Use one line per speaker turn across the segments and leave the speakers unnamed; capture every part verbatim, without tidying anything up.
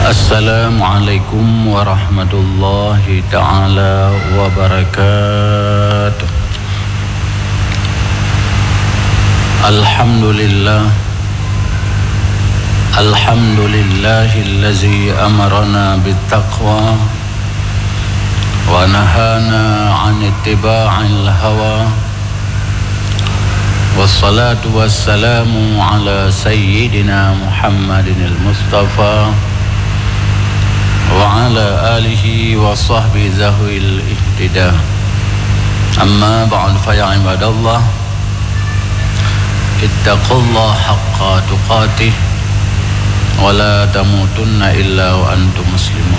Assalamualaikum warahmatullahi ta'ala wabarakatuh. Alhamdulillah Alhamdulillahillazi amarana bittaqwa wa nahana 'an ittiba'il hawa. Wassalatu wassalamu ala sayyidina Muhammadin al-Mustafa wa ala alihi wa sahbihi zawil ihtida. Amma ba'd, fa ya ibadallah, ittaqullaha haqqa tuqatih wa la tamutunna illa wa antum muslimun.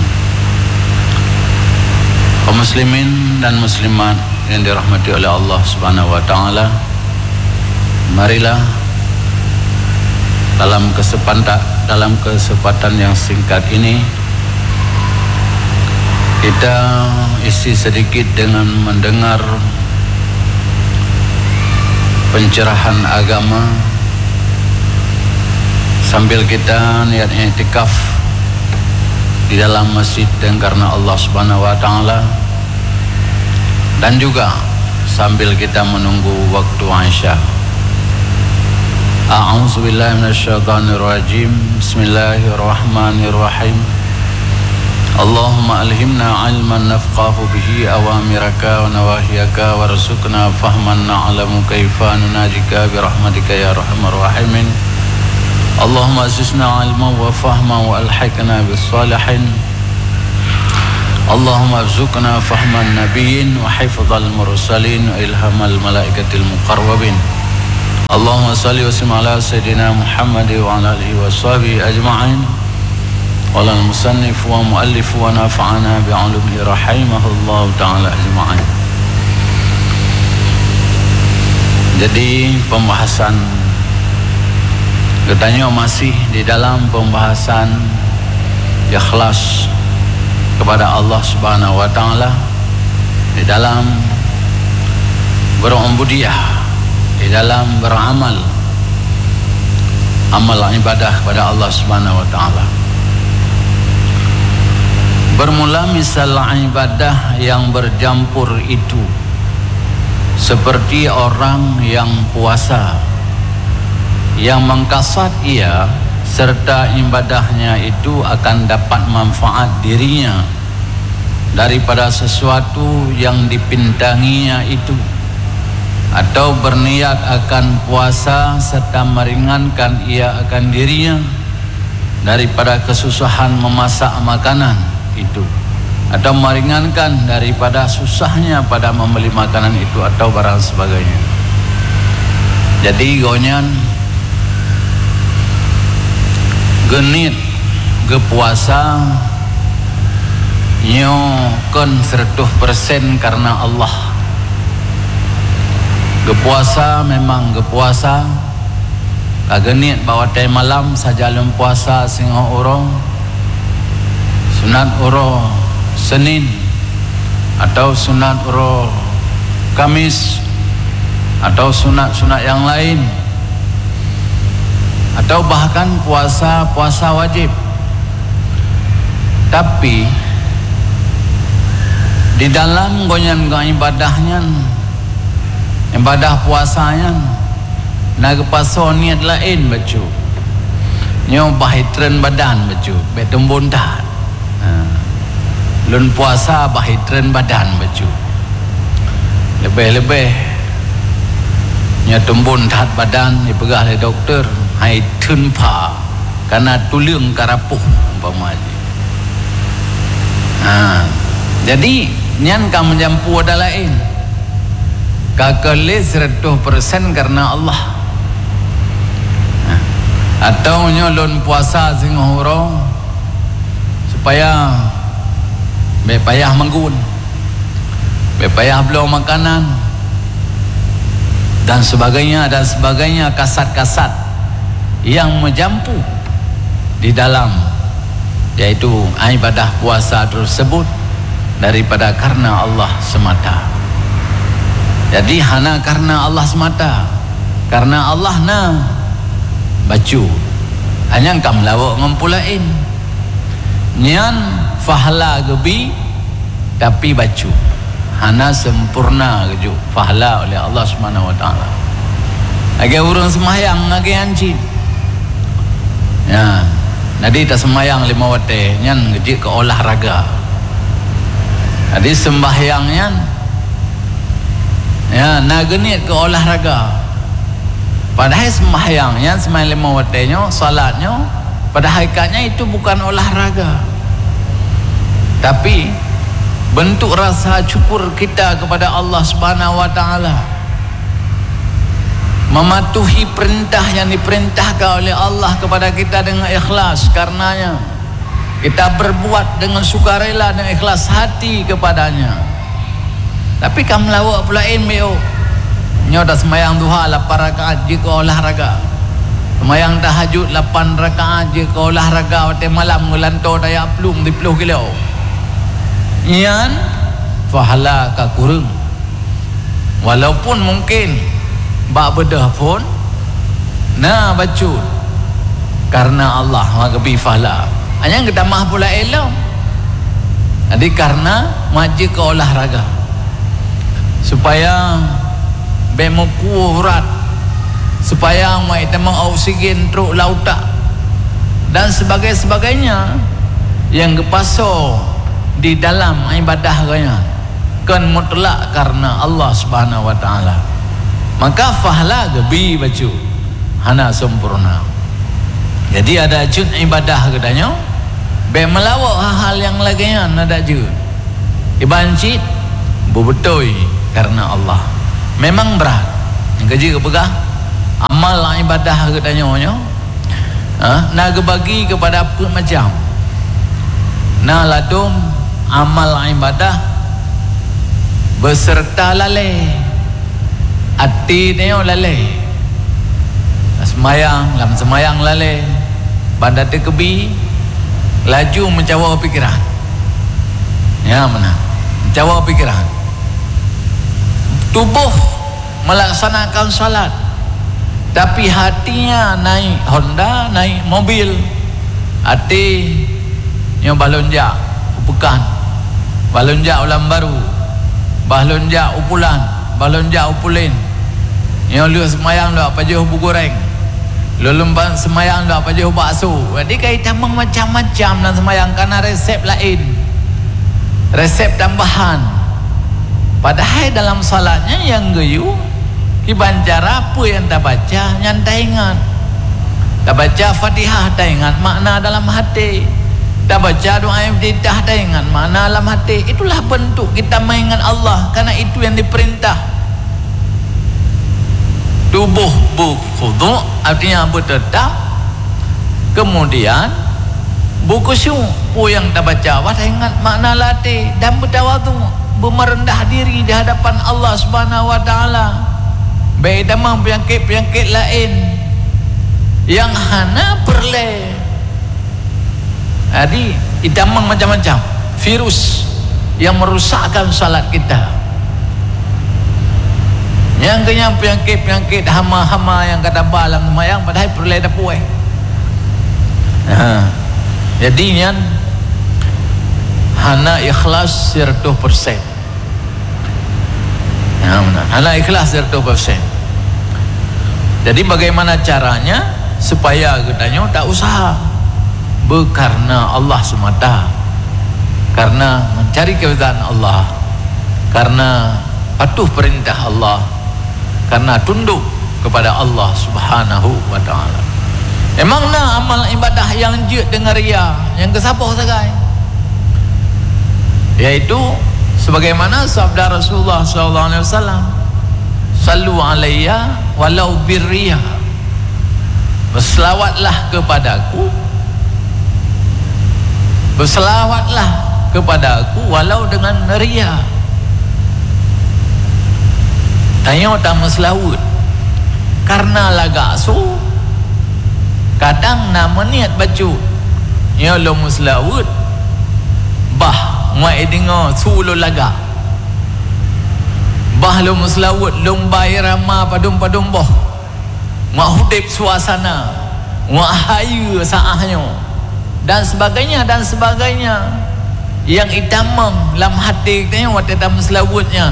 Kaum muslimin dan muslimat yang dirahmati oleh Allah Subhanahu wa taala, marilah dalam kesempatan dalam kesempatan yang singkat ini kita isi sedikit dengan mendengar pencerahan agama sambil kita niat i'tikaf di dalam masjid dan karena Allah Subhanahu wa taala, dan juga sambil kita menunggu waktu Isya. A'udzubillahi minasyaitonirrajim. Bismillahirrahmanirrahim. Allahumma alhimna ilman nafqahu bihi awamiraka wa nawahiyaka warzuqna fahman na'lamu kaifa nunajika birahmatika ya arhamar rahimin. Allahumma azizna ilman wa fahman wa alhiqna bis salihin. Allahumma arzuqna fahman nabiyyin wa hifdzal mursalin wa ilhamal malaikatil muqarrabin. Allahumma salli wa sallim ala sayyidina Muhammad wa ala alihi wa sahbihi ajma'in. Wala al-musannif wa muallif wa nafa'ana bi'ulumihi rahimahullahu ta'ala ajma'in. Jadi pembahasan katanya masih di dalam pembahasan ikhlas kepada Allah Subhanahu wa taala, di dalam berubudiyah, di dalam beramal amal ibadah kepada Allah Subhanahu wa taala. Bermula misal ibadah yang bercampur itu seperti orang yang puasa, yang mengkasat ia serta ibadahnya itu akan dapat manfaat dirinya daripada sesuatu yang dipintanginya itu, atau berniat akan puasa serta meringankan ia akan dirinya daripada kesusahan memasak makanan itu, atau meringankan daripada susahnya pada membeli makanan itu atau barang sebagainya. Jadi gonyan genit ge puasa nyo kon seratus persen karena Allah. Ge puasa memang ge puasa kagenit bawa teh malam saja lem puasa singo uro sunat uro Senin atau sunat uro Kamis atau sunat-sunat yang lain, atau bahkan puasa-puasa wajib. Tapi di dalam gonyan ibadahnya, ibadah puasanya naga paso niat lain baju nyo bahitren badan baju betumbun dah. Lun puasa bahitren badan baju lebih-lebih nya tumbun tat badan dipegah oleh doktor hai tun pa karena tulang karapuh umpamanya. Ha, jadi nyan kam menjampu ada lain kakale seratus persen karena Allah. Ha, atau nyolon puasa sing horo supaya bepayah menggun, bepayah belum makanan dan sebagainya dan sebagainya, kasat-kasat yang menjampu di dalam yaitu ibadah puasa tersebut daripada karena Allah semata. Jadi hana karena Allah semata, karena Allah na baju hanya kam lawak ngumpulain Nian fahala gebi tapi bacu hana sempurna keju fahala oleh Allah Subhanahu wa taala. Agak urang semayang agak anjing. Ya, nadi tak semayang lima waktu nyan geji ke olahraga. Jadi sembahyangnya ya nagenit ke olahraga. Padahal sembahyangnya sembahyang lima waktunya, salatnya pada hakikatnya itu bukan olahraga. Tapi bentuk rasa syukur kita kepada Allah Subhanahu wa taala, mematuhi perintah yang diperintahkan oleh Allah kepada kita dengan ikhlas, karenanya kita berbuat dengan sukarela dan ikhlas hati kepadanya. Tapi kamu lawak pula ilmu nyo dah semayang duha lapan rakaat jika olahraga, semayang tahajud lapan rakaat jika olahraga, waktu malam ngelantor daya pelung di puluh kilo ian fahala ka kurung. Walaupun mungkin bak bedah pun nah bacu karena Allah magabi fahala hanya kita mah pula elok. Jadi karena maju ke olahraga supaya bemuku urat, supaya mai temang oksigen truk lauta dan sebagai-sebagainya yang kepaso di dalam ibadah kanya kan mutlak karena Allah Subhanahu wa taala. Maka fahala gebi baju hana sempurna. Jadi ada jun ibadah katanya be melawak hal-hal yang lagian ada jun ibancit bubetoi karena Allah. Memang berat yang gaji kepegah amal ibadah katanya nya ha nak bagi kepada apa macam na ladum amal ibadah beserta lalai hati dia lalai semayang lam semayang lalai pada terkebi laju mencawa pikiran ya mana mencawa pikiran tubuh melaksanakan salat tapi hatinya naik Honda, naik mobil, hati yang balonjak upukan, balonjak ulang baru, balonjak upulan, balonjak upulin yang lu semayang lu apa jauh bu goreng, lu lembang semayang lu apa jauh bakso. Jadi kaitan macam-macam dan semayang karena resep lain, resep tambahan. Padahal dalam salatnya yang geyu ibancara apa yang tak baca yang tak ingat, tak baca Fatihah tak ingat makna dalam hati, tak baca doa iftitah tak ingat makna dalam hati. Itulah bentuk kita mengingat Allah, karena itu yang diperintah. Tubuh berkhudu' artinya bertetap, kemudian berkhusyuk pu yang tak baca wah tak ingat makna latih, dan bertawadhu merendah diri di hadapan Allah Subhanahu wa taala. Baik damang penyakit-penyakit lain yang hana perle. Jadi itamang macam-macam virus yang merusakkan salat kita. Yang kenyang penyakit-penyakit hama-hama yang kata balam semayang padahal perle dah puai. Ha. Jadi yang hana ikhlas seratus persen. Ya, hana ikhlas seratus persen. Jadi bagaimana caranya supaya katanya tak usaha berkarena Allah semata, karena mencari keridhaan Allah, karena patuh perintah Allah, karena tunduk kepada Allah Subhanahu wa taala. Emang na amal ibadah yang jut dengan ria yang kesapoh sagai, yaitu sebagaimana sabda Rasulullah sallallahu alaihi wasallam, sallu alayya walau birriya, berselawatlah kepadaku, berselawatlah kepadaku walau dengan ria. Tanya tak selawat karena lagak so kadang nama niat baju ya lo muslawat bah mai dengar sulu laga bah lo muslawat lomba irama padum-padum boh mak hudip suasana mak hayu saahnya
dan sebagainya dan sebagainya yang itamang lam hati katanya waktu dalam selawutnya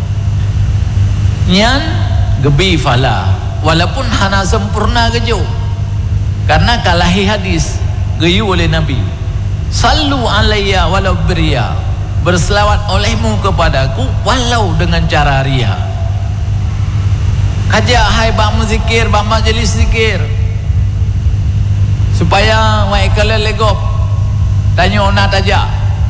nyan gebi fala walaupun hana sempurna kejo karena kalahi hadis geyu oleh Nabi sallu alayya walau beria berselawat olehmu kepadaku walau dengan cara ria. Kaja hai bang zikir bang majlis zikir supaya mai kala legop tanya ona taja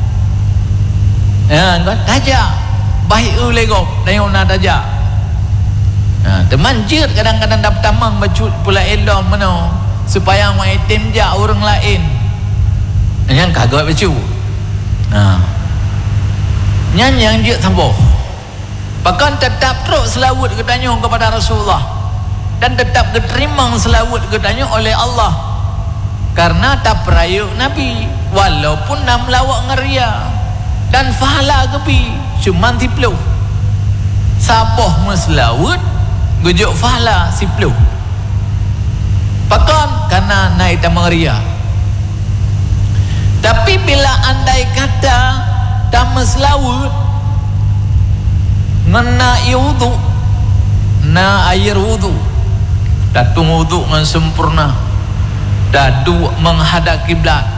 ya kan taja baik u legop tanya ona taja ha temanjir kadang-kadang dapat tamang bacut pula elom mano supaya mai temja orang lain yang kagak bacu ha nyan yang dia sambo bahkan tetap terus selawat ketanya kepada Rasulullah dan tetap diterima selawat ketanya oleh Allah karena tak perayuk Nabi walaupun nam lawak ngeria dan fahala kepi cuma tiplu saboh meselawat gujuk fahala siplu bahkan karena naik tak mengeria. Tapi bila andai kata tak meselawat ngena wudu na air wudu datung wudu dengan sempurna dadu menghadap kiblat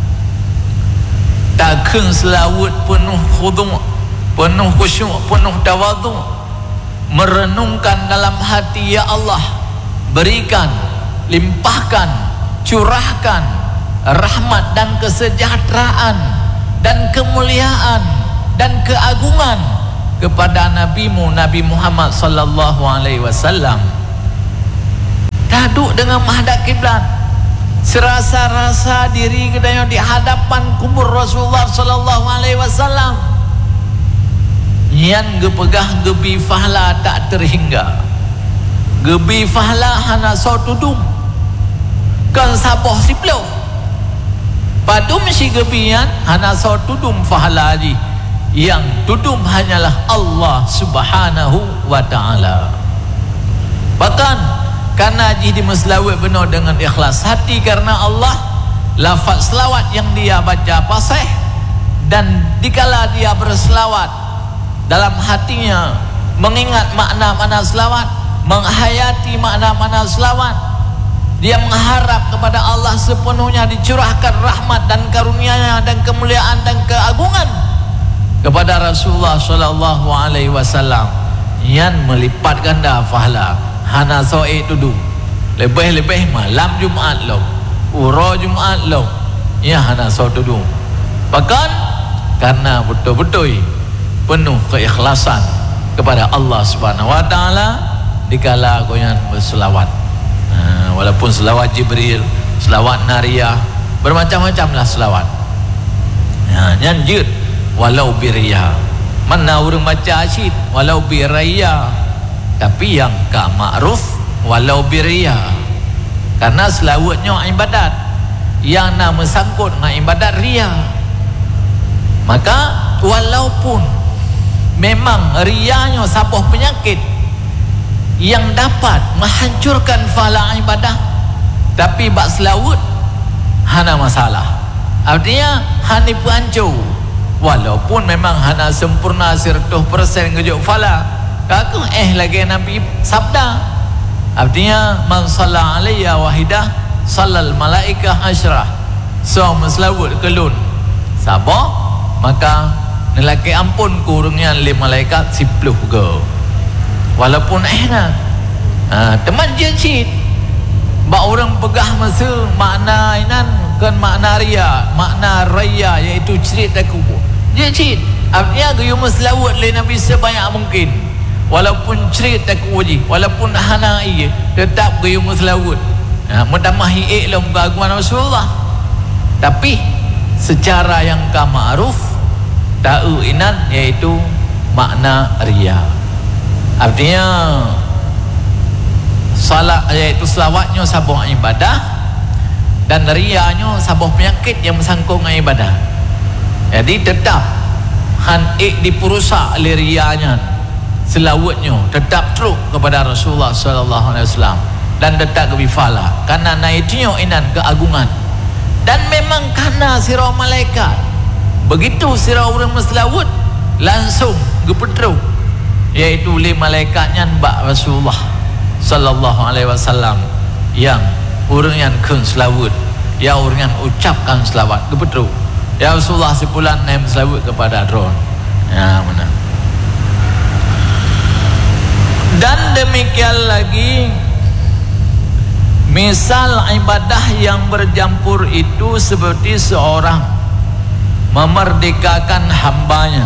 takkan selawat penuh khudu' penuh khusyuk penuh tawadhu merenungkan dalam hati ya Allah berikan limpahkan curahkan rahmat dan kesejahteraan dan kemuliaan dan keagungan kepada nabimu Nabi Muhammad sallallahu alaihi wasallam duduk dengan menghadap kiblat serasa-rasa diri kedanya di hadapan kubur Rasulullah sallallahu alaihi wasallam yang gepegah gebi fahla tak terhingga gebi fahla hana sotudum kan saboh siplo padum si gebian hana sotudum fahla haji yang tudum hanyalah Allah subhanahu wa ta'ala. Bahkan karena haji di meselawat benar dengan ikhlas hati karena Allah lafaz selawat yang dia baca fasih dan dikala dia berselawat dalam hatinya mengingat makna-makna selawat menghayati makna-makna selawat dia mengharap kepada Allah sepenuhnya dicurahkan rahmat dan karunia-Nya dan kemuliaan dan keagungan kepada Rasulullah sallallahu alaihi wasallam yang melipat ganda pahala hana soe tudu lebih-lebih malam Jumaat lo uro Jumaat lo ya hana so tudu bahkan karena betul-betul penuh keikhlasan kepada Allah Subhanahu wa taala dikala goyan berselawat ha, walaupun selawat Jibril selawat Nariyah bermacam-macamlah selawat ha, nyanjut walau birya mana orang baca asyid walau birya tapi yang ka ma'ruf walau birya karena selawatnya ibadat yang nama sangkut dengan ibadat ria maka walaupun memang rianya sabuh penyakit yang dapat menghancurkan pahala ibadah tapi bak selawat hana masalah artinya hani hancur walaupun memang hana sempurna seratus persen kejuk fala kaku eh lagi Nabi sabda artinya man salla alayya wahidah sallal malaikah asyrah so meselawat kelun sabah maka nelaki ampun kurungnya lima malaikat sepuluh go walaupun eh nak ha, teman je cid bak orang pegah masa makna inan kan makna ria makna raya iaitu cerita kubur dia cid artinya gayu meselawat le Nabi sebanyak mungkin walaupun cerita kuji walaupun hana iya tetap gayu meselawat ha, mendamah hiik lah keagungan Rasulullah tapi secara yang ka ma'ruf ta'u inan iaitu makna ria artinya salat iaitu selawatnya sabuh ibadah dan rianya sabuh penyakit yang bersangkut dengan ibadah jadi tetap han ik diperusak oleh rianya selawatnya tetap teruk kepada Rasulullah sallallahu alaihi wasallam dan tetap kebifala karena naiknya inan keagungan Dan memang karena sirah malaikat begitu sirah orang meselawut langsung gepetru, iaitu li malaikatnya bak Rasulullah sallallahu alaihi wasallam yang orang yang kun selawut, ya orang yang ucapkan selawat gepetru, ya Rasulullah sepulan nem selawut kepada drone. Ya mana. Dan demikian lagi, misal ibadah yang bercampur itu seperti seorang memerdekakan hambanya.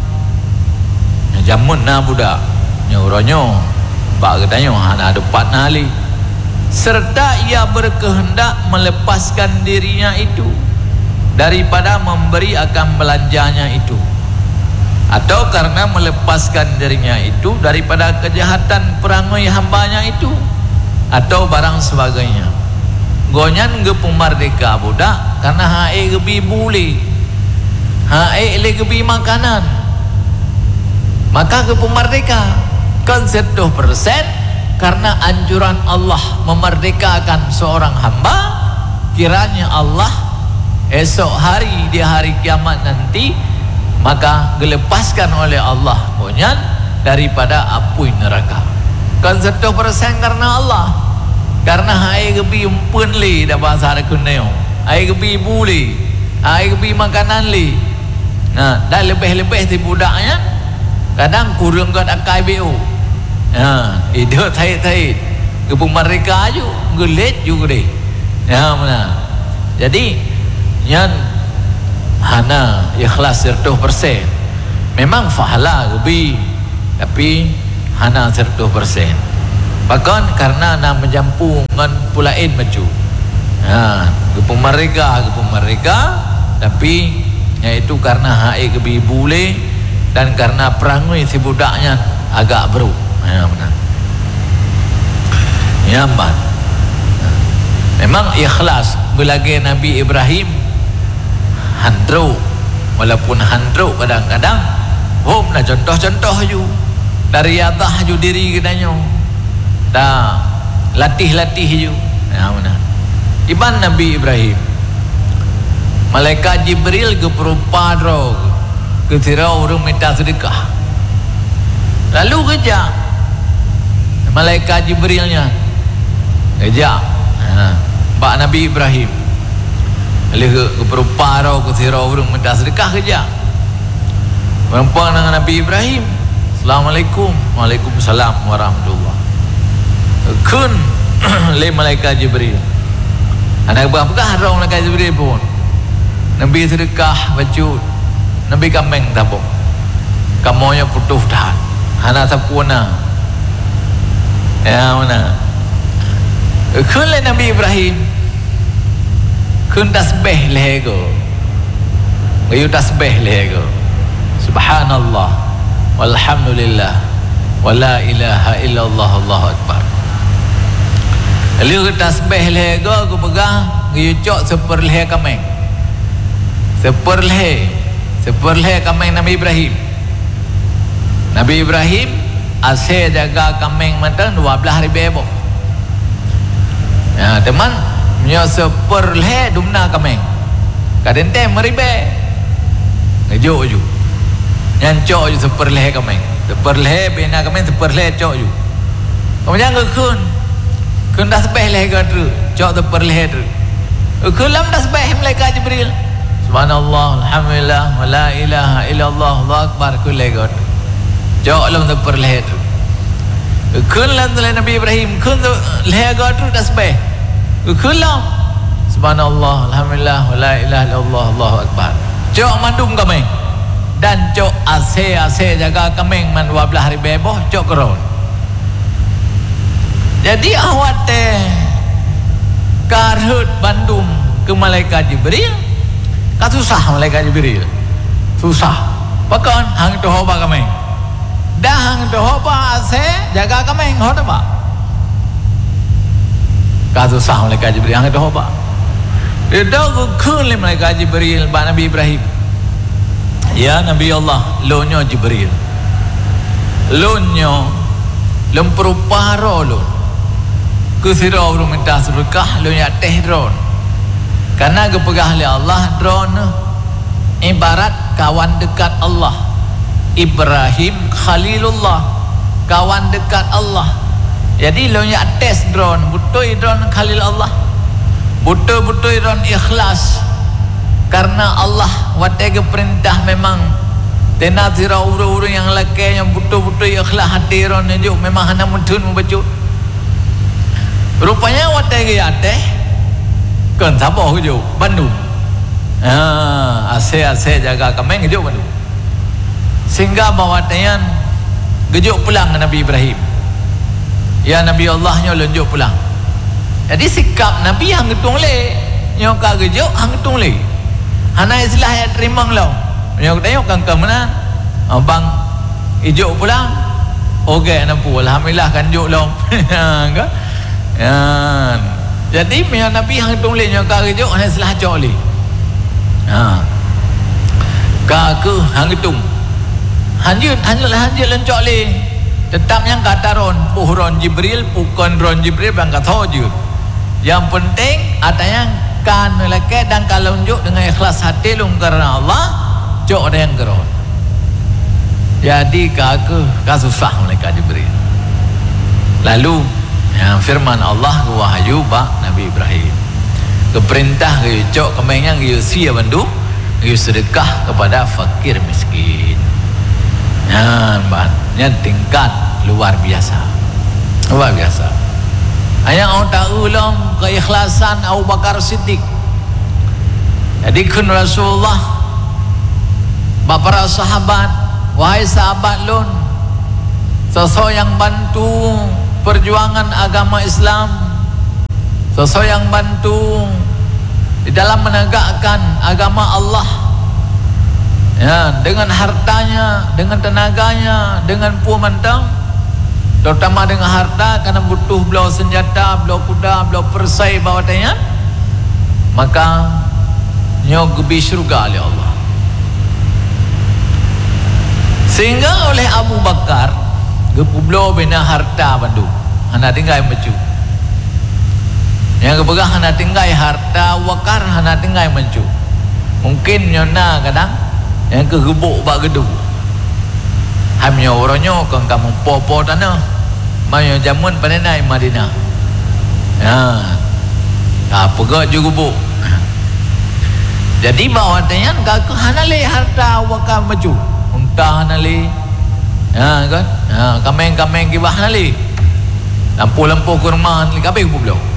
Jamun na budak nyoronyo bak katanya hana depat nali, serta ia berkehendak melepaskan dirinya itu daripada memberi akan belanjanya itu, atau karena melepaskan dirinya itu daripada kejahatan perangai hambanya itu, atau barang sebagainya. Gonyan gepu merdeka budak karena hae gebi buli, hae le gebi makanan, maka gepu merdeka kan seratus persen karena anjuran Allah memerdekakan seorang hamba. Kiranya Allah esok hari di hari kiamat nanti maka dilepaskan oleh Allah gonyan daripada api neraka. Kan seratus persen karena Allah, karena hai gebi umpun li dah bahasa ada kuneo, hai gebi buli, hai gebi makanan li. Nah, dah lebih-lebih di budaknya kadang kurang kat akai beo. Ha, itu tai-tai gepu mereka aju gelet juga deh. Ya mana. Jadi yang hana ikhlas seratus persen memang fahala gebi, tapi hana seratus persen. Bahkan karena nak menjampu dengan pulain maju. Ha, gepu mereka, gepu mereka, tapi iaitu karena hae gebi bule dan karena perangai si budaknya agak beru. Ya benar. Ya mbak. Memang ikhlas belagi Nabi Ibrahim handro, walaupun handro kadang-kadang hom na contoh-contoh ju dari adah ju diri kenanya dah latih-latih ju. Ya benar. Iban Nabi Ibrahim malaikat Jibril ke peruparo ke tirau orang minta sedekah, lalu kejap malaikat Jibrilnya kejap ha, bak Nabi Ibrahim lalu ke, ke peruparo ke tirau orang minta sedekah kejap berempang dengan Nabi Ibrahim. Assalamualaikum. Waalaikumsalam warahmatullahi kun le malaikat Jibril anak berapa orang malaikat Jibril pun Nabi sedekah baju Nabi kameng tabuk kamonya putus dah hana sapuna. Ya mana kun le Nabi Ibrahim kun tasbih lego ayu tasbih lego subhanallah walhamdulillah wala ilaha illallah allahu akbar. Lalu tasbih lego aku pegang ayu cok seperleh kameng seperleh seperleh kameng Nabi Ibrahim. Nabi Ibrahim asyik jaga kameng mantan dua belas hari bebo. Ya teman punya seperleh dumna kameng kadang tem meribe ngejuk ju nyancok ju seperleh kameng seperleh bina kameng seperleh cok ju kemudian ngekun kun dah sebeh leh gadu cok seperleh tu kun lam dah sebeh malaikat Jibril subhanallah alhamdulillah wala ilaha illallah allahu akbar kun leh gadu cok lam seperleh tu kun lam Nabi Ibrahim kun leh gadu dah sebeh kun lam subhanallah alhamdulillah wala ilaha illallah allahu akbar cok mandum kameng dan cok ase-ase jaga kameng man dua belas hari beboh cok keron. Jadi awak teh karhut bandum ke malaikat Jibril kan susah malaikat Jibril susah bahkan hang dohoba kameng dah hang dohoba ase jaga kameng hoda ba kan susah malaikat Jibril hang dohoba dia dah kun le malaikat Jibril ba Nabi Ibrahim. Ya Nabi Allah lonyo Jibril lonyo lempuruparo lo kusiro urung minta sedekah lo ya tehron Karena gepegah oleh Allah drone ibarat kawan dekat Allah. Ibrahim Khalilullah, kawan dekat Allah. Jadi lo nya tes drone, betul drone Khalil Allah. Betul-betul drone ikhlas. Karena Allah watega perintah memang tena tira uru-uru yang laki yang betul-betul ikhlas hati drone juk memang hana mudun membaca. Rupanya watega ya teh kan siapa juk Bandung. Ah, ase-ase jaga kameng juk Bandung. Sehingga bawatnya gejuk pulang Nabi Ibrahim. Ya Nabi Allahnya lonjok pulang. Jadi sikap Nabi hang getung le, nyok ka gejuk hang getung le. Hana islah ya terima nglau. Nyok tengok kan ke mana? Abang ijuk pulang. Okey nampu alhamdulillah kan juk long. Kan? Ya. Jadi punya Nabi hang getung le nyok ka gejuk hana islah cok le. Ha. Ka ke hang getung. Hanjut, hanjut, hanjut lencok le. Tetap yang kata ron, puhron Jibril, bukan ron Jibril bangkat hojut. Yang penting ada yang kan meleket dan kalau unjuk dengan ikhlas hati lung karena Allah, cok ada yang keron. Jadi kaku, kasusah mereka Jibril. Lalu yang firman Allah wahyu bak Nabi Ibrahim. Keperintah ke cok kemengang ke sia bandu, ke sedekah kepada fakir miskin. Ya, banyak tingkat luar biasa, luar biasa. Ayah orang tahu long keikhlasan Abu Bakar Siddiq. Jadi kun Rasulullah, para sahabat, wahai sahabat lun, sosok yang bantu perjuangan agama Islam, sosok yang bantu di dalam menegakkan agama Allah. Ya, dengan hartanya, dengan tenaganya, dengan pumentang, terutama dengan harta karena butuh belau senjata, belau kuda, belau perisai bawatanya, maka nyok gebi syurga oleh Allah. Sehingga oleh Abu Bakar gepu belau bina harta bandu, hana tinggal mecu. Yang kepegah hana tinggal harta wakar, hana tinggal mencu. Mungkin nyona kadang yang kegebuk bak gedung hamnya orangnya kan kamu popo tanah mayo jamun panenai Madinah. Ha apa gak juga bu. Jadi bawatnya ka hanale harta wakam maju unta hanale. Ha kan ha kameng-kameng ki bahanale lampu-lampu kurma ni kabeh bu belum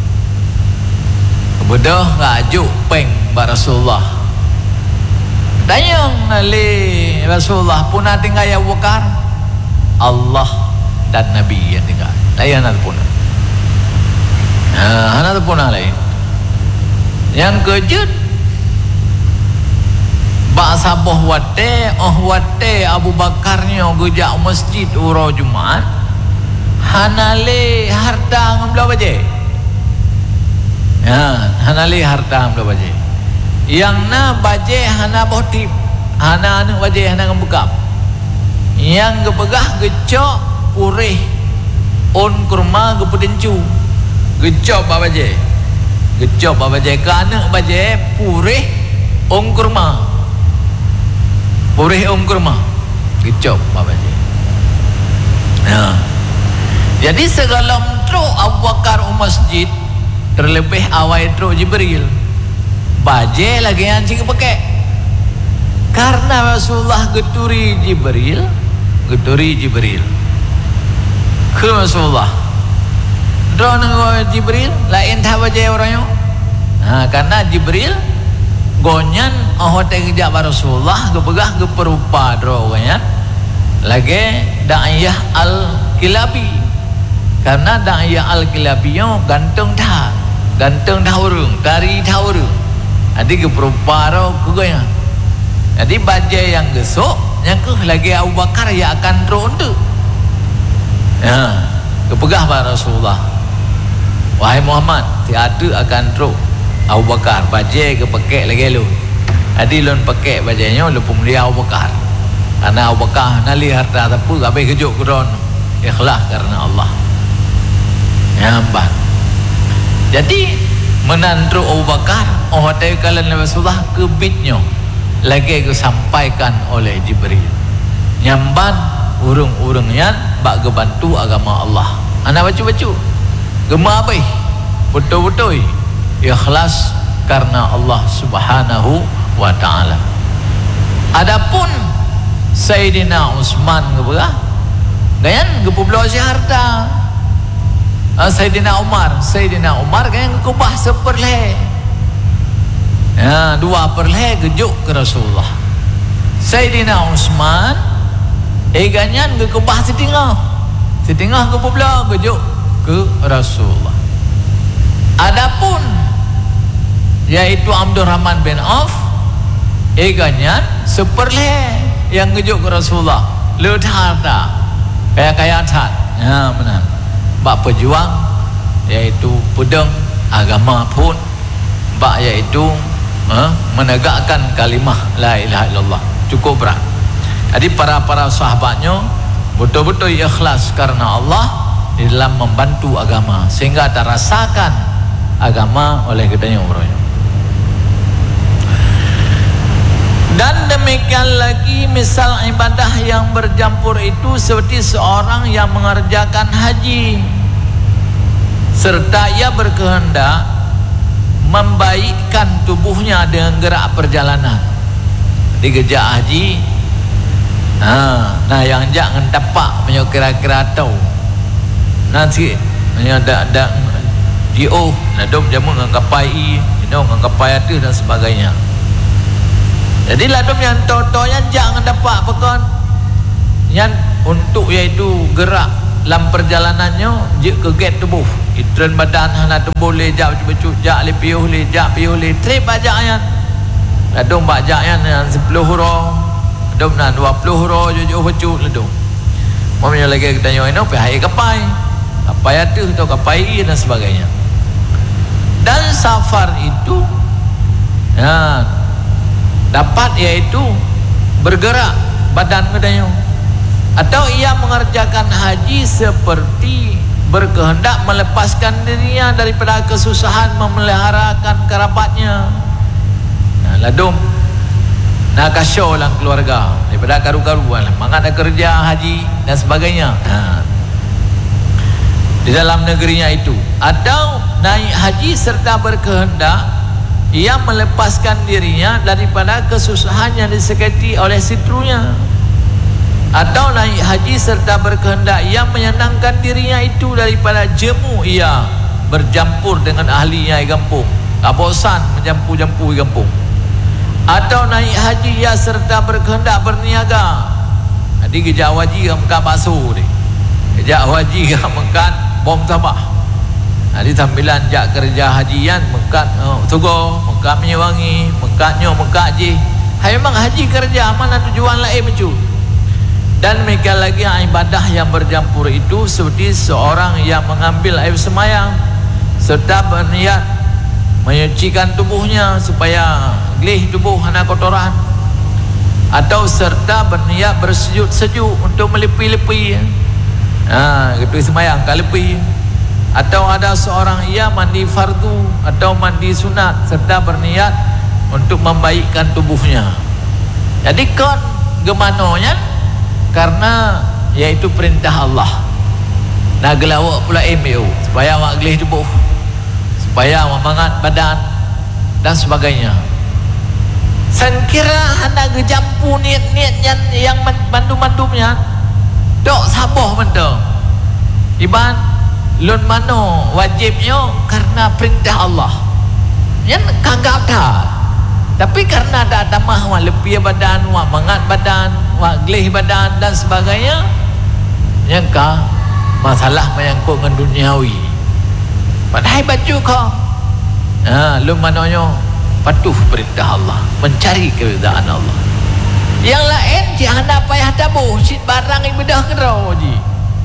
bedah ngajuk peng ba Rasulullah. Dayang ali Rasulullah pun tinggal ya wakar Allah dan Nabi yang tinggal layan pun nah hana pun lain yang kejut bahasa boh wate oh wate Abu Bakarnya gejak masjid uro Jumat hanale harta ngambil baje ya hanale harta ngambil baje yang na baje hana botip hana anu baje hana ngembekap yang gepegah gecok purih on kurma gepedencu gecok baje gecok baje kana baje purih on kurma purih on kurma gecok baje. Nah jadi segala mentro Abu Bakar masjid terlebih awal tro Jibril baje lagi yang cik pakai karena Rasulullah geturi Jibril geturi Jibril ke Rasulullah drone Jibril lain tak baje orangnya. Nah karena Jibril gonyan oh tegak Rasulullah gepegah geperupa dro orangnya lagi da'iyah al-Kilabi karena da'iyah al-Kilabi gantung dah gantung dah urung dari dah urung adik keperuparo kugaya. Jadi bajai yang gesok yang ke lagi Abu Bakar ya akan ronde. Ya, kepegah pada Rasulullah. Wahai Muhammad, tiada akan ro Abu Bakar bajai ke pakai lagi lu. Adi lon pakai bajainya lu pemulia Abu Bakar. Karena Abu Bakar nali harta tapi gabe kejuk kudon ikhlas karena Allah. Ya, mbah. Jadi menandro Abu Bakar oh hotel kalian Rasulullah kebitnya lagi ke sampaikan oleh Jibril nyamban urung-urung yang bak gebantu agama Allah. Anak baca-baca gema apa betul-betul ikhlas karena Allah Subhanahu wa taala. Adapun Sayyidina Utsman geberah gayan gepublo si harta. Uh, Sayyidina Umar, Sayyidina Umar gayan kubah seperle. Ya, dua perle gejuk ke Rasulullah. Sayyidina Utsman eh ganyan ke kubah setingah. Setingah gepublo gejuk ke Rasulullah. Adapun yaitu Abdurrahman bin Auf eh ganyan seperle yang gejuk ke Rasulullah. Lut harta kayak kayak hat. Ya benar. Bak pejuang yaitu pedang agama pun bak yaitu eh, menegakkan kalimah la ilaha illallah cukup berat. Jadi para-para sahabatnya betul-betul ikhlas karena Allah di dalam membantu agama sehingga terasakan agama oleh kedanya umrohnya. Dan demikian lagi misal ibadah yang bercampur itu seperti seorang yang mengerjakan haji serta ia berkehendak membaikkan tubuhnya dengan gerak perjalanan di gejak haji. Nah, nah yang jangan tapak punya kira-kira tahu nanti punya ada ada dio nadom jamu ngangkapai ini ngangkapai itu dan sebagainya. Jadi ladum yang toto yang jangan dapat pekon yang untuk yaitu gerak dalam perjalanannya jik ke get tubuh itren badan hana tubuh le jak cucuk jak le piuh le jak piuh le trip bajak yang ladum bajak yang sepuluh huruf ladum nan dua puluh huruf jujuk becuk ladum mamanya lagi ketanya ini pihak kapai kapai itu atau kapai dan sebagainya. Dan safar itu ya dapat yaitu bergerak badan kedanya atau ia mengerjakan haji seperti berkehendak melepaskan dirinya daripada kesusahan memeliharakan kerabatnya. Nah, ladum nak kasyo lang keluarga daripada karu-karuan lah mangat kerja haji dan sebagainya. Nah, di dalam negerinya itu atau naik haji serta berkehendak ia melepaskan dirinya daripada kesusahan yang disakiti oleh sitrunya atau naik haji serta berkehendak ia menyenangkan dirinya itu daripada jemu ia bercampur dengan ahlinya di kampung tak bosan menjampu-jampu di kampung atau naik haji ia serta berkehendak berniaga. Jadi kejak wajib mengkat bakso ni kejak wajib mengkat bom tabah. Jadi sambilan jak kerja hajian mekat oh, tugo, mekat minyak wangi, mekatnya mekat je. Hai memang haji kerja mana tujuan lain mencu. Dan mereka lagi ibadah yang bercampur itu seperti seorang yang mengambil air semayang serta berniat menyucikan tubuhnya supaya gelih tubuh hana kotoran atau serta berniat bersujud sejuk untuk melepi-lepi. Ah, gitu semayang kalepi. Atau ada seorang ia mandi fardu atau mandi sunat serta berniat untuk membaikkan tubuhnya. Jadi kon gemanonya karena yaitu perintah Allah. Nak gelawak pula email supaya awak gelih tubuh, supaya memangat badan dan sebagainya. Sen kira hendak gejampu niat-niat yang, yang mandu-mandumnya dok saboh benda. Iban lun mano wajibnya karena perintah Allah yang kagak dah tapi karena ada tamah wa lebih badan wa mangat badan wa glih badan dan sebagainya yang ka masalah menyangkut dengan duniawi padahal baju kau ha, lun manonya patuh perintah Allah mencari keridaan Allah yang lain jangan payah tabuh sit barang ibadah kerau ji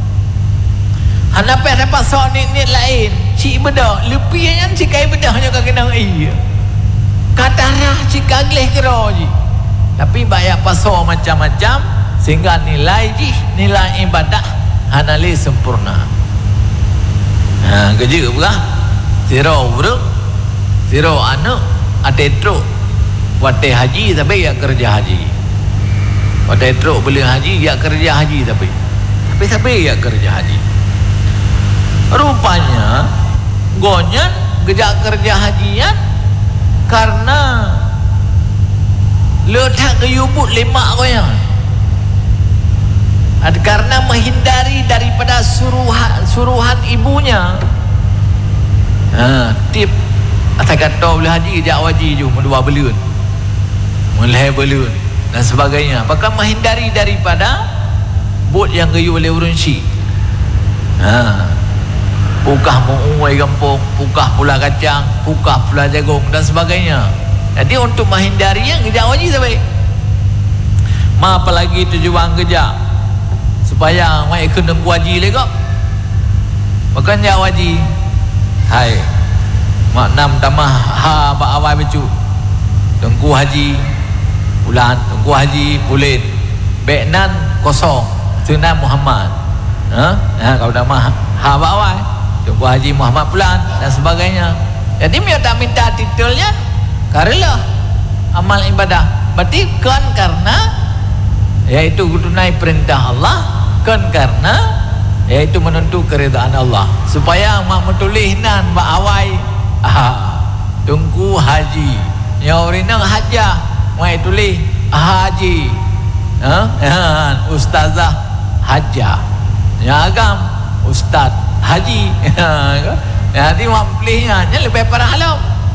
Hana payah dapat soal ni-ni lain cik bedah lebih yang cikai bedahnya kaki nang iya katarah cika gelih kera je tapi banyak pasal macam-macam sehingga nilai je nilai ibadah hana li sempurna. Ha kerja pula zero urang zero anak ada truk wate haji tapi ya kerja haji. Wate truk beli haji ya kerja haji tapi tapi tapi ya kerja haji. Rupanya gonyan gejak kerja hajian karena letak keyubut lima goyang. Ada karena menghindari daripada suruhan suruhan ibunya. Ha, tip atas kata boleh haji jak wajib je mendua belun. Mulai belun dan sebagainya. Bahkan menghindari daripada bot yang kayu oleh urunsi. Ha. Pukah menguai kampung, pukah pula kacang, pukah pula jagung dan sebagainya. Jadi untuk menghindarinya kerja wajib sampai. Ma apalagi tujuan kerja supaya mai kena kuaji le kok. Bukan ya wajib. Hai. Mak nam tamah ha ba awai becu. Tengku haji bulan, tengku haji bulan. Beknan kosong. Sunan Muhammad. Ha? Ha kau dah mah ha ba awai. Tengku haji Muhammad bulan dan sebagainya. Jadi dia tak minta titelnya karela amal ibadah. Berarti kan karena yaitu tunai perintah Allah, kan karena yaitu menuntut keridaan Allah. Supaya mak metulis nan mak awai ah tunggu haji. Ya orang hajah mak tulis haji. Ha? Ha? Ustazah hajah. Ya agam ustaz haji. Jadi mak pilihnya nya lebih parah halau.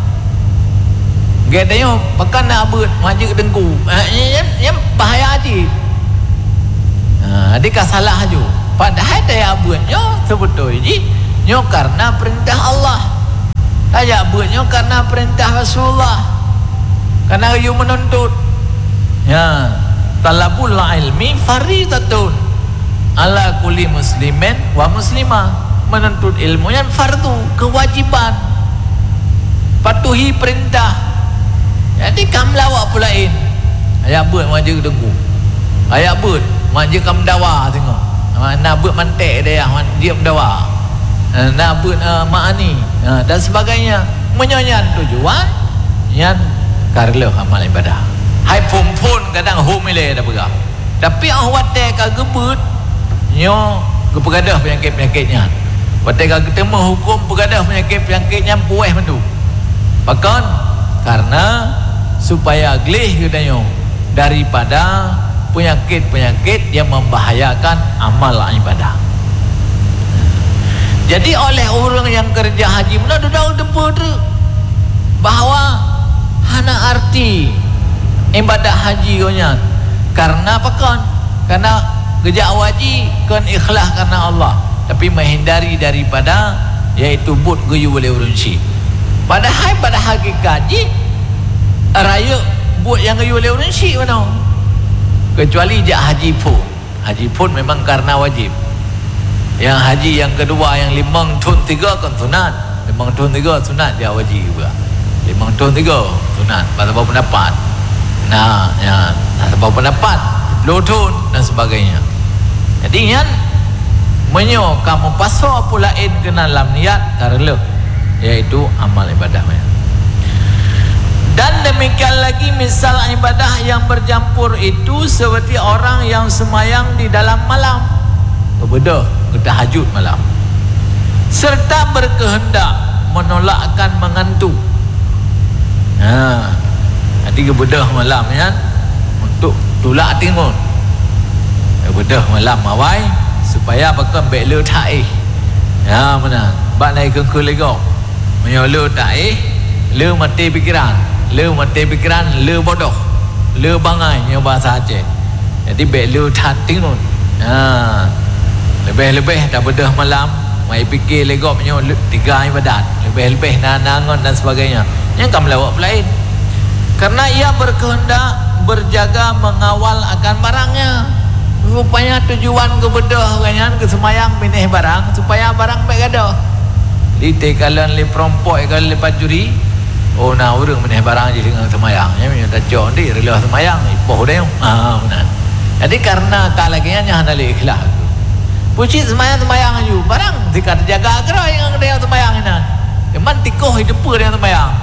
Gadanya pakan nak abut maju ke dengku. Yang bahaya haji. Ha, adakah salah haju? Padahal dia abutnya sebetulnya nyo karena perintah Allah. Dia abutnya karena perintah Rasulullah. Karena you menuntut. Ya, talabul ilmi faridatun ala kulli muslimin wa muslimah. Menuntut ilmu yang fardu, kewajiban. Patuhi perintah. Jadi kamu lawak pulain. Ayah buat maju dengku. Ayah buat maju kamu dawa tengok. Nak buat mantek dia, dia mendawa. Nak buat uh, ma'ani uh, dan sebagainya. Menyanyan tujuan yang karlo amal ibadah. Hai pun-pun kadang humile dah pegang. Tapi awak dek gebut nyo kepegadah penyakit-penyakitnya. Watek ketemu hukum pegadah penyakit-penyakitnya puas mendu. Bahkan karena supaya glih katanya daripada penyakit-penyakit yang membahayakan amal ibadah. Jadi oleh orang yang kerja haji mana dah depa tu bahawa hana arti ibadah haji nya karena apa kan? Karena kerja wajib kan ikhlas karena Allah, tapi menghindari daripada iaitu but guyu oleh urunsi. Padahal pada hakikat haji raya buat yang kayu oleh orang syik mana kecuali jak haji pun. Haji pun memang karena wajib. Yang haji yang kedua yang limang tahun tiga kan sunat. Limang tahun tiga sunat dia wajib juga. Limang tahun tiga sunat. Pada bau pendapat. Nah, ya, pada bau pendapat. Sepuluh tahun dan sebagainya. Jadi yang menyo kamu pasal pulain kena dalam niat karela iaitu amal ibadah. Dan demikian lagi misal ibadah yang bercampur itu seperti orang yang semayang di dalam malam, kebedah tahajud malam, serta berkehendak menolakkan mengantuk. Ha, jadi kebedah malam ya untuk tolak tingun. Kebedah malam awai supaya bakal bek le taih. Ya mana? Bak naik ke kelegok. Menyolo taih, le mati pikiran. Le mati pikiran, le bodoh, le bangai yang bahasa Aceh. Jadi bek le tating nun. Ha. Lebih-lebih dah bedah malam, mai fikir legok punya tiga ibadat. Lebih-lebih nanangon dan sebagainya. Yang kamu lawak lain. Karena ia berkehendak berjaga mengawal akan barangnya. Rupanya tujuan ke bedah kanyan ke semayang pindah barang supaya barang baik gadah. Di tekalan li perompok kalau li pajuri. Oh nah orang menih barang je dengan semayang. Ya minta jauh ni rela semayang ipoh dia. Ah benar. Jadi karena tak lagi nya hana li ikhlas. Puji semayang-semayang aju barang dekat jaga gerai yang dia semayang ini. Keman tikoh hidup dia semayang.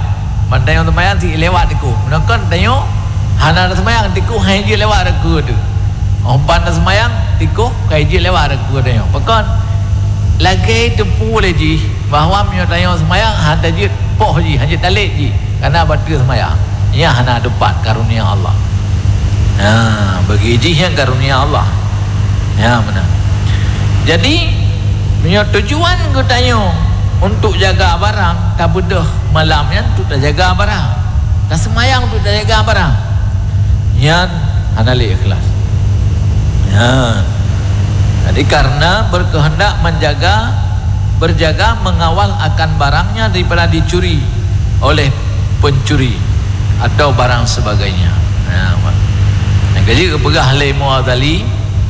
Mandai yang semayang si lewat aku. Menakan tengok hana semayang tiku hai je lewat aku tu. Ompan semayang tiku hai je lewat aku tengok. Pekan lagi tepu lagi bahawa mio tengok semayang hada je poh je hanya talik je. Karena batu semayang. Ya hana dapat karunia Allah. Ha, bagi je yang karunia Allah. Ya mana. Jadi mio tujuan ku tengok untuk jaga barang, tak butuh malamnya untuk tak jaga barang, tak semayang untuk tak jaga barang. Yan hanali ikhlas. Yan. Jadi karena berkehendak menjaga, berjaga mengawal akan barangnya daripada dicuri oleh pencuri atau barang sebagainya. Nah, nah jadi kepegah le Mu'adzali,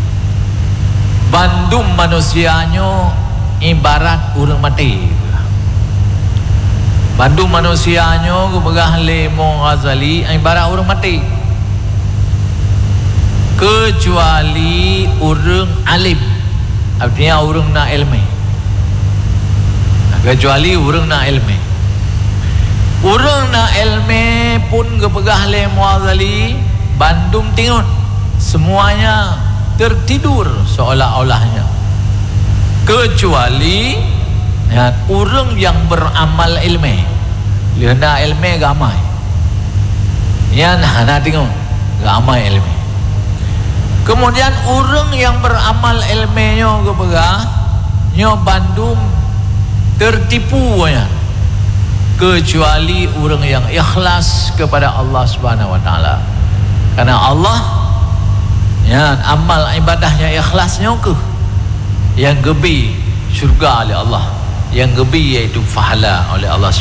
bandum manusianya ibarat urang mati. Bandu manusianya kepegah le Mu'adzali ibarat orang mati, kecuali orang alim, artinya orang nak ilmu. Kecuali orang nak ilmu, orang nak ilmu pun kepegah le Mu'adzali bandum tingun semuanya tertidur seolah-olahnya, kecuali ya, orang yang beramal ilmu. Lihat ilmu gamai. Ya nah, nah tengok gamai ilmu. Kemudian orang yang beramal ilmunya kepegah nyo bandum tertipu ya. Kecuali orang yang ikhlas kepada Allah Subhanahu wa taala. Karena Allah ya amal ibadahnya ikhlasnya ke yang gebi syurga oleh Allah, yang gebi iaitu pahala oleh Allah.